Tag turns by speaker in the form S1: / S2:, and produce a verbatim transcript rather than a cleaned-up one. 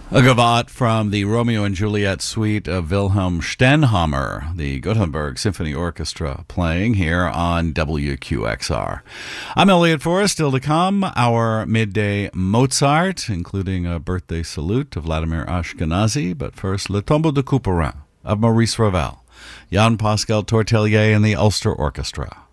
S1: A gavotte from the Romeo and Juliet suite of Wilhelm Stenhammar, the Gothenburg Symphony Orchestra, playing here on W Q X R. I'm Elliot Forrest. Still to come, our midday Mozart, including a birthday salute to Vladimir Ashkenazy. But first, Le Tombeau de Couperin of Maurice Ravel, Jan Pascal Tortelier and the Ulster Orchestra.